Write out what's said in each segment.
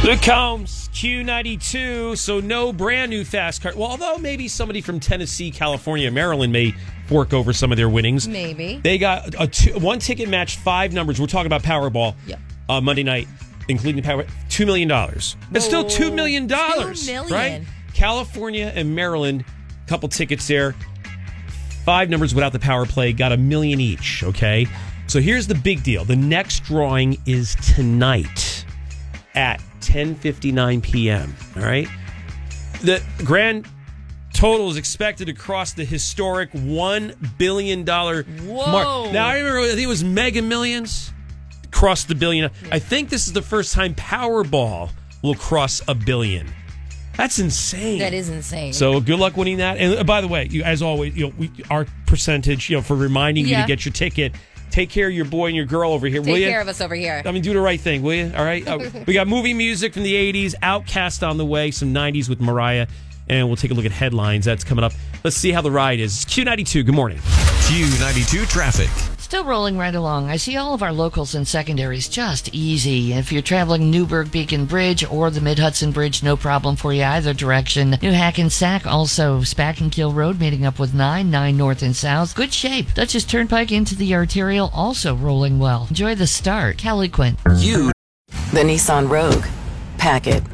Luke Combs, Q92, so no brand new fast car. Well, although maybe somebody from Tennessee, California, Maryland may fork over some of their winnings. Maybe. They got one ticket match, 5 numbers. We're talking about Powerball. Yep. Monday night, including the Powerball, $2 million. It's still $2 million. $2 million. Right? California and Maryland, couple tickets there. 5 numbers without the power play, got $1 million each, okay? So here's the big deal. The next drawing is tonight at 10:59 p.m., all right? The grand total is expected to cross the historic $1 billion mark. Now, I remember, I think it was Mega Millions crossed the billion. I think this is the first time Powerball will cross $1 billion. That's insane. That is insane. So good luck winning that. And by the way, as always, our percentage, for reminding you to get your ticket. Take care of your boy and your girl over here, will you? Take care of us over here. I mean, do the right thing, will you? All right? We got movie music from the 80s, Outcast on the way, some 90s with Mariah, and we'll take a look at headlines. That's coming up. Let's see how the ride is. It's Q92. Good morning. Q92 traffic. Still rolling right along. I see all of our locals and secondaries just easy. If you're traveling Newburgh Beacon Bridge or the Mid-Hudson Bridge, no problem for you either direction. New Hackensack, also Spackenkill Road, meeting up with 9 north and south. Good shape. Dutchess Turnpike into the arterial, also rolling well. Enjoy the start. Callie Quinn. You. The Nissan Rogue. Pack it.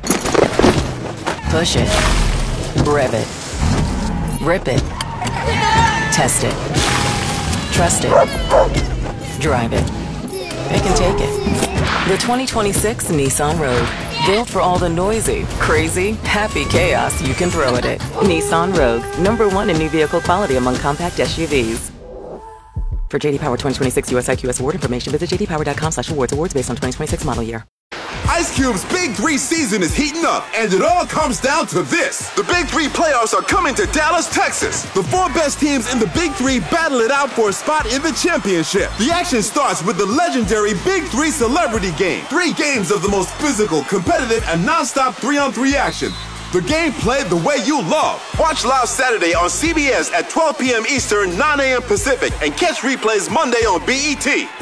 Push it. Rev it. Rip it. Test it. Trust it. Drive it. Pick and take it. The 2026 Nissan Rogue. Built for all the noisy, crazy, happy chaos you can throw at it. Nissan Rogue. #1 in new vehicle quality among compact SUVs. For JD Power 2026 US IQS award information, visit jdpower.com/awards. Awards based on 2026 model year. Ice Cube's Big 3 season is heating up, and it all comes down to this. The Big 3 playoffs are coming to Dallas, Texas. The 4 best teams in the Big 3 battle it out for a spot in the championship. The action starts with the legendary Big 3 Celebrity Game. 3 games of the most physical, competitive, and non-stop 3-on-3 action. The game played the way you love. Watch live Saturday on CBS at 12 p.m. Eastern, 9 a.m. Pacific, and catch replays Monday on BET.